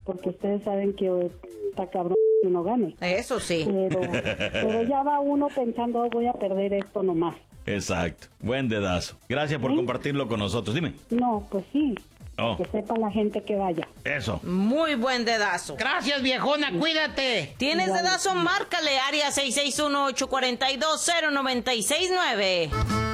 porque ustedes saben que está cabrón que uno gane. Eso sí. Pero ya va uno pensando, voy a perder esto nomás. Exacto. Buen dedazo. Gracias por compartirlo con nosotros. Dime. No, pues sí. Oh. Que sepa la gente que vaya. Eso. Muy buen dedazo. Gracias, viejona, cuídate. ¿Tienes Igual. dedazo? Márcale área 661-842-0969.